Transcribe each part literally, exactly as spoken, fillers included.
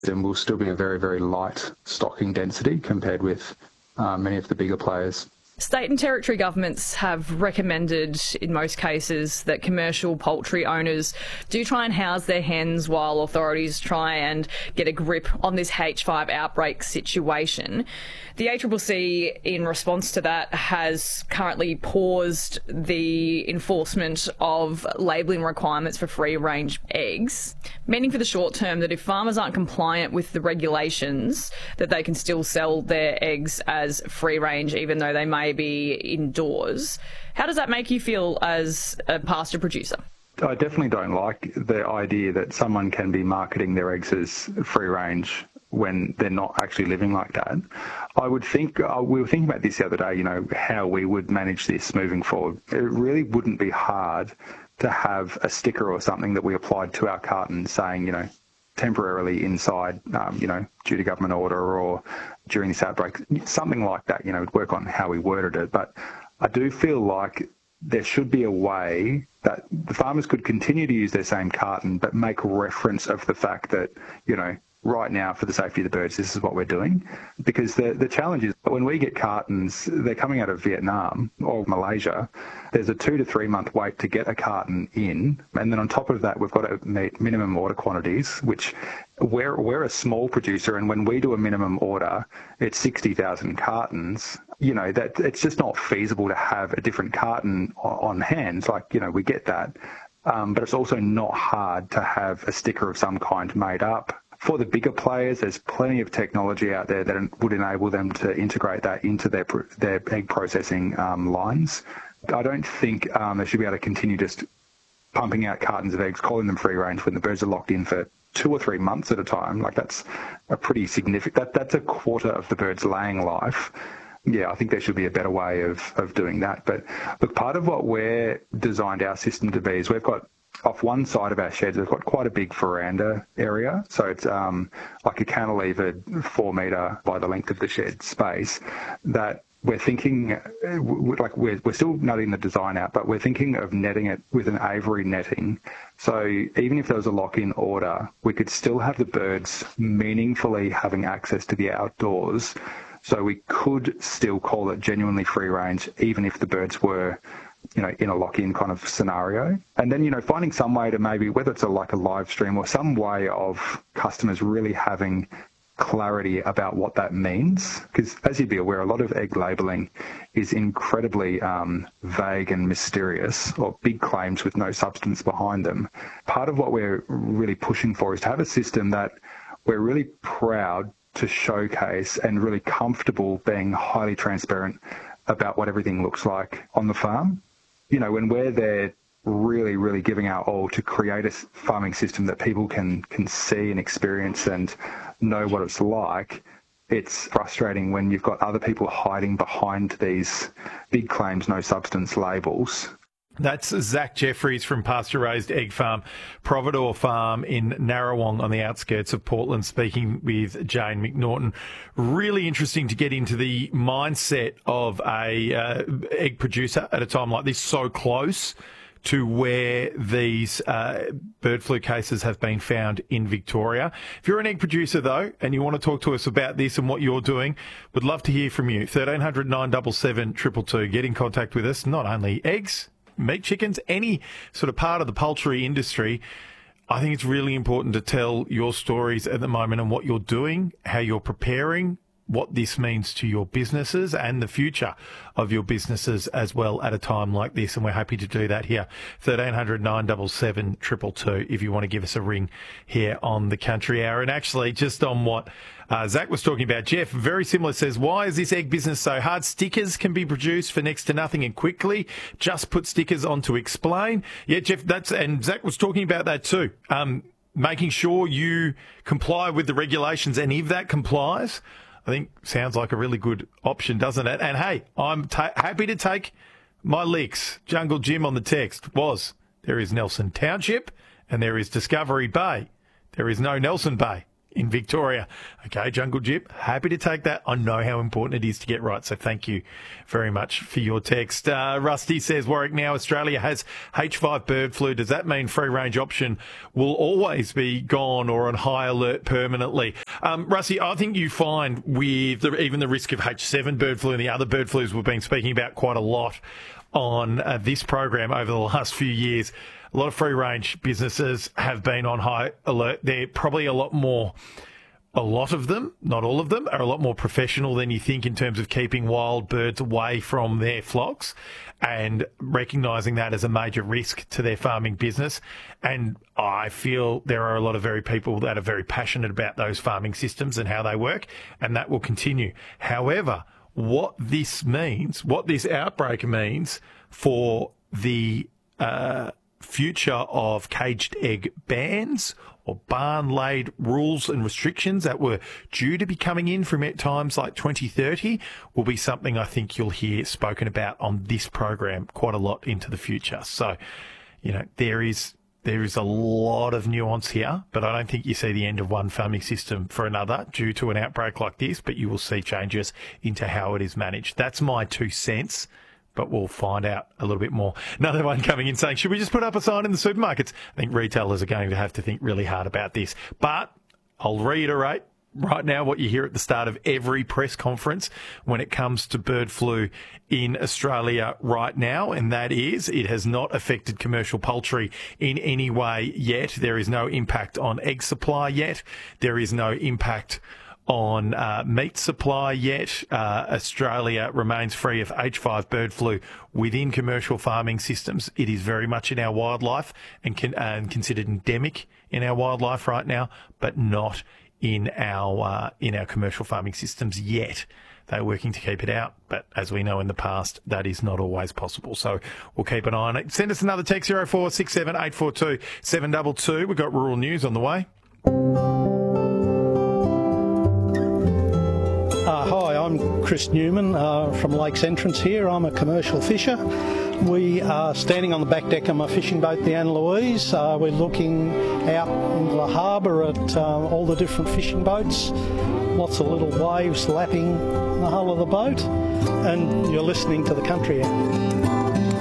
and will still be a very, very light stocking density compared with uh, many of the bigger players. State and territory governments have recommended, in most cases, that commercial poultry owners do try and house their hens while authorities try and get a grip on this H five outbreak situation. The A C C C, in response to that, has currently paused the enforcement of labelling requirements for free-range eggs, meaning for the short term that if farmers aren't compliant with the regulations, that they can still sell their eggs as free-range, even though they may be indoors. How does that make you feel as a pasture producer? I definitely don't like the idea that someone can be marketing their eggs as free range when they're not actually living like that. I would think, uh, we were thinking about this the other day, you know, how we would manage this moving forward. It really wouldn't be hard to have a sticker or something that we applied to our carton saying, you know, temporarily inside, um, you know, due to government order or during this outbreak, something like that, you know, would work on how we worded it. But I do feel like there should be a way that the farmers could continue to use their same carton, but make reference of the fact that, you know, right now, for the safety of the birds, this is what we're doing. Because the, the challenge is when we get cartons, they're coming out of Vietnam or Malaysia, there's a two to three month wait to get a carton in. And then on top of that, we've got to meet minimum order quantities, which we're, we're a small producer. And when we do a minimum order, it's sixty thousand cartons. You know, that it's just not feasible to have a different carton on hand. Like, you know, we get that. Um, but it's also not hard to have a sticker of some kind made up. For the bigger players, there's plenty of technology out there that would enable them to integrate that into their their egg processing um, lines. I don't think um, they should be able to continue just pumping out cartons of eggs, calling them free range when the birds are locked in for two or three months at a time. Like that's a pretty significant, that, that's a quarter of the bird's laying life. Yeah, I think there should be a better way of, of doing that. But look, part of what we're designed our system to be is we've got off one side of our sheds, we've got quite a big veranda area. So it's um, like a cantilevered four metre by the length of the shed space that we're thinking, like we're, we're still nutting the design out, but we're thinking of netting it with an aviary netting. So even if there was a lock-in order, we could still have the birds meaningfully having access to the outdoors. So we could still call it genuinely free range, even if the birds were, you know, in a lock-in kind of scenario. And then, you know, finding some way to maybe, whether it's a, like a live stream or some way of customers really having clarity about what that means. Because as you'd be aware, a lot of egg labelling is incredibly um, vague and mysterious, or big claims with no substance behind them. Part of what we're really pushing for is to have a system that we're really proud to showcase and really comfortable being highly transparent about what everything looks like on the farm. You know, when we're there really, really giving our all to create a farming system that people can, can see and experience and know what it's like, it's frustrating when you've got other people hiding behind these big claims, no substance labels. That's Zach Jeffries from Pasture Raised Egg Farm, Providore Farm in Narrawong on the outskirts of Portland, speaking with Jane McNaughton. Really interesting to get into the mindset of a uh, egg producer at a time like this, so close to where these uh, bird flu cases have been found in Victoria. If you're an egg producer, though, and you want to talk to us about this and what you're doing, we'd love to hear from you. thirteen hundred, nine seven seven, two two two. Get in contact with us. Not only eggs, meat, chickens, any sort of part of the poultry industry. I think it's really important to tell your stories at the moment and what you're doing, how you're preparing, what this means to your businesses and the future of your businesses as well at a time like this. And we're happy to do that here. thirteen hundred, nine seven seven, two two two if you want to give us a ring here on the Country Hour. And actually, just on what uh, Zach was talking about, Jeff, very similar, says, why is this egg business so hard? Stickers can be produced for next to nothing and quickly. Just put stickers on to explain. Yeah, Jeff, that's, and Zach was talking about that too. Um, making sure you comply with the regulations. And if that complies, I think sounds like a really good option, doesn't it? And hey, I'm ta- happy to take my licks. Jungle Jim on the text was, there is Nelson Township and there is Discovery Bay. There is no Nelson Bay. in Victoria. Okay, Jungle Jip, happy to take that. I know how important it is to get right, so thank you very much for your text. Uh, Rusty says, Warwick, now Australia has H five bird flu. Does that mean free-range option will always be gone or on high alert permanently? Um, Rusty, I think you find with the, even the risk of H seven bird flu and the other bird flus we've been speaking about quite a lot on uh, this program over the last few years, a lot of free-range businesses have been on high alert. They're probably a lot more, a lot of them, not all of them, are a lot more professional than you think in terms of keeping wild birds away from their flocks and recognising that as a major risk to their farming business. And I feel there are a lot of very people that are very passionate about those farming systems and how they work, and that will continue. However, what this means, what this outbreak means for the uh, future of caged egg bans or barn-laid rules and restrictions that were due to be coming in from at times like twenty thirty will be something I think you'll hear spoken about on this program quite a lot into the future. So, you know, there is there is a lot of nuance here, but I don't think you see the end of one farming system for another due to an outbreak like this, but you will see changes into how it is managed. That's my two cents. But we'll find out a little bit more. Another one coming in saying, should we just put up a sign in the supermarkets? I think retailers are going to have to think really hard about this. But I'll reiterate right now what you hear at the start of every press conference when it comes to bird flu in Australia right now, and that is it has not affected commercial poultry in any way yet. There is no impact on egg supply yet. There is no impact on uh, meat supply yet. Uh, Australia remains free of H five bird flu within commercial farming systems. It is very much in our wildlife and, can, uh, and considered endemic in our wildlife right now, but not in our uh, in our commercial farming systems yet. They're working to keep it out, but as we know in the past, that is not always possible. So we'll keep an eye on it. Send us another text, zero four six seven eight four two seven two two. We've got rural news on the way. Uh, hi, I'm Chris Newman uh, from Lakes Entrance here. I'm a commercial fisher. We are standing on the back deck of my fishing boat, the Anne Louise. Uh, we're looking out into the harbour at um, all the different fishing boats. Lots of little waves lapping the hull of the boat. And you're listening to the Country Hour.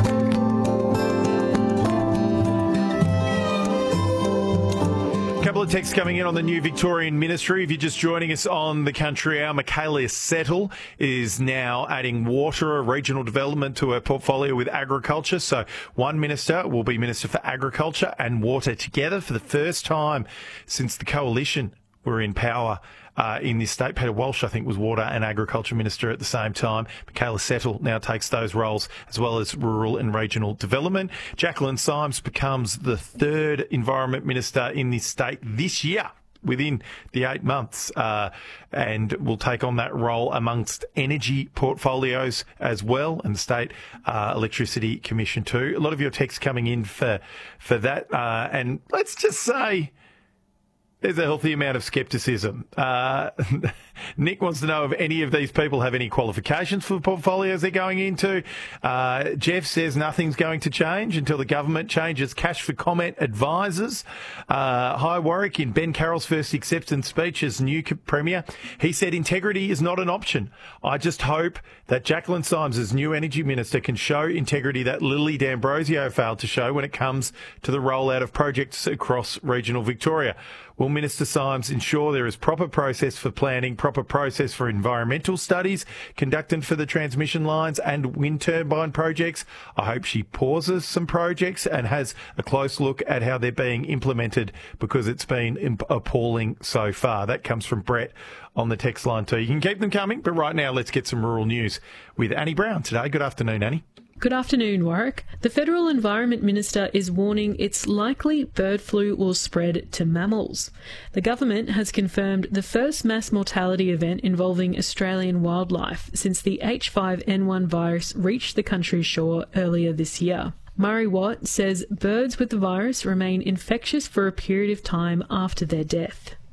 Couple of texts coming in on the new Victorian Ministry. If you're just joining us on the Country Hour, Michaela Settle is now adding water, regional development to her portfolio with agriculture. So one minister will be Minister for Agriculture and Water together for the first time since the Coalition were in power uh, in this state. Peter Walsh, I think, was Water and Agriculture Minister at the same time. Michaela Settle now takes those roles, as well as Rural and Regional Development. Jacqueline Symes becomes the third Environment Minister in this state this year, within the eight months, uh, and will take on that role amongst energy portfolios as well, and the State uh, Electricity Commission too. A lot of your texts coming in for, for that, uh, and let's just say there's a healthy amount of scepticism. Uh, Nick wants to know if any of these people have any qualifications for the portfolios they're going into. Uh, Jeff says nothing's going to change until the government changes cash for comment advisors. Uh, hi, Warwick. In Ben Carroll's first acceptance speech as new Premier, he said integrity is not an option. I just hope that Jacqueline Symes, as new Energy Minister, can show integrity that Lily D'Ambrosio failed to show when it comes to the rollout of projects across regional Victoria. Will Minister Symes ensure there is proper process for planning, proper process for environmental studies conducted for the transmission lines and wind turbine projects? I hope she pauses some projects and has a close look at how they're being implemented, because it's been appalling so far. That comes from Brett on the text line too. You can keep them coming, but right now let's get some rural news with Annie Brown today. Good afternoon, Annie. Good afternoon, Warwick. The Federal Environment Minister is warning it's likely bird flu will spread to mammals. The government has confirmed the first mass mortality event involving Australian wildlife since the H five N one virus reached the country's shore earlier this year. Murray Watt says birds with the virus remain infectious for a period of time after their death.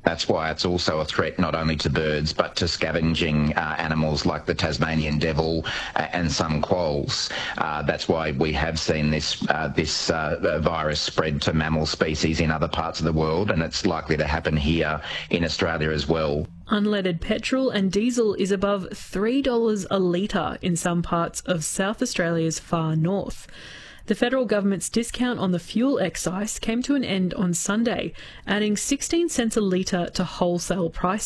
That's why it's also a threat not only to birds but to scavenging uh, animals like the Tasmanian devil uh, and some quolls. Uh, that's why we have seen this uh, this uh, virus spread to mammal species in other parts of the world, and it's likely to happen here in Australia as well. Unleaded petrol and diesel is above three dollars a litre in some parts of South Australia's far north. The federal government's discount on the fuel excise came to an end on Sunday, adding sixteen cents a litre to wholesale prices.